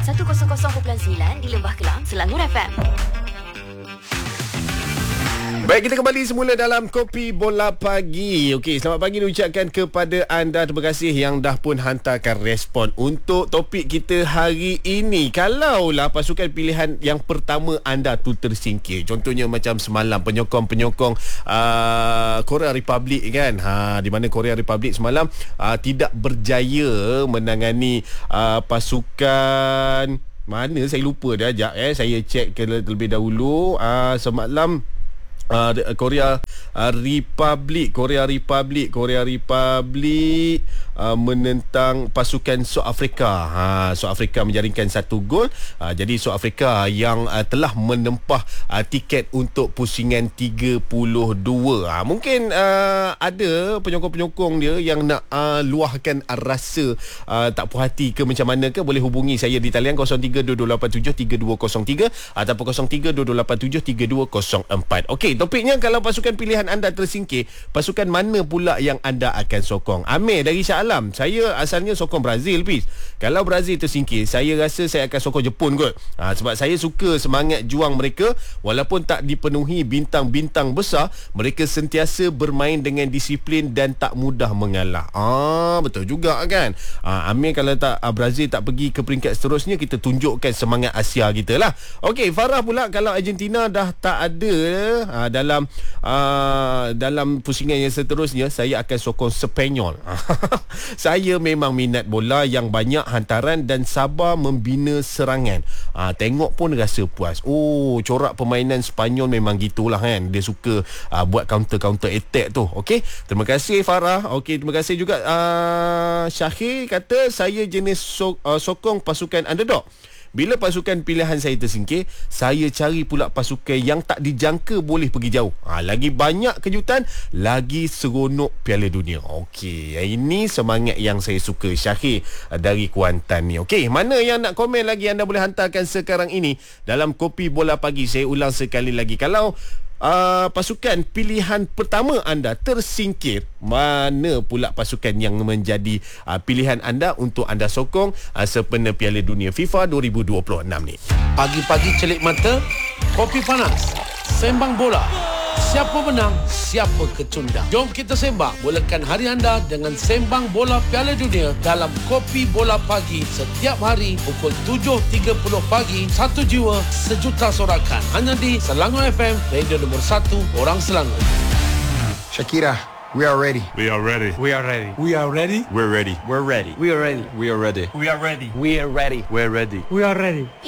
100.9 di Lembah Kelang, Selangor FM. Baik, kita kembali semula dalam Kopi Bola Pagi. Okey, selamat pagi diucapkan kepada anda. Terima kasih yang dah pun hantarkan respon untuk topik kita hari ini. Kalaulah pasukan pilihan yang pertama anda tu tersingkir, contohnya macam semalam penyokong-penyokong Korea Republic kan, di mana Korea Republic semalam tidak berjaya menangani pasukan mana saya lupa dah. Saya cek terlebih dahulu. Semalam Korea Republic menentang pasukan South Africa. South Africa menjaringkan 1 gol. Jadi South Africa yang telah menempah tiket untuk pusingan 32. Mungkin ada penyokong-penyokong dia yang nak luahkan rasa tak puas hati ke macam mana ke, boleh hubungi saya di talian 0322873203 ataupun 0322873204. Okey, topiknya kalau pasukan pilihan anda tersingkir, pasukan mana pula yang anda akan sokong? Amir dari Shah Alam, saya asalnya sokong Brazil, Pis. Kalau Brazil tersingkir, saya rasa saya akan sokong Jepun kot. Sebab saya suka semangat juang mereka. Walaupun tak dipenuhi bintang-bintang besar, mereka sentiasa bermain dengan disiplin dan tak mudah mengalah. Betul juga kan. Amir, kalau tak Brazil tak pergi ke peringkat seterusnya, kita tunjukkan semangat Asia kita lah. Okey, Farah pula, kalau Argentina dah tak ada dalam pusingan yang seterusnya, saya akan sokong Sepanyol. Saya memang minat bola yang banyak hantaran dan sabar membina serangan. Tengok pun rasa puas. Corak permainan Sepanyol memang gitulah kan. Dia suka buat counter attack tu. Okey, terima kasih Farah. Okey, terima kasih juga Syahir kata saya jenis sokong pasukan underdog. Bila pasukan pilihan saya tersingkir, saya cari pula pasukan yang tak dijangka boleh pergi jauh. Lagi banyak kejutan, lagi seronok Piala Dunia. Okey, ini semangat yang saya suka, Syahir dari Kuantan ni. Okey, mana yang nak komen lagi, anda boleh hantarkan sekarang ini dalam Kopi Bola Pagi. Saya ulang sekali lagi, kalau pasukan pilihan pertama anda tersingkir, mana pula pasukan yang menjadi pilihan anda untuk anda sokong sempena Piala Dunia FIFA 2026 ni. Pagi-pagi celik mata, kopi panas, sembang bola. Siapa menang, siapa kecundang. Jom kita sembang, mulakan hari anda dengan sembang bola Piala Dunia dalam Kopi Bola Pagi setiap hari pukul 7.30 pagi. Satu jiwa, sejuta sorakan. Hanya di Selangor FM, radio nombor 1 orang Selangor. Shakira, we are ready. We are ready. We are ready. We are ready. We're ready. We're ready. We are ready. We are ready. We are ready. We are ready. We're ready. We are ready. We are ready.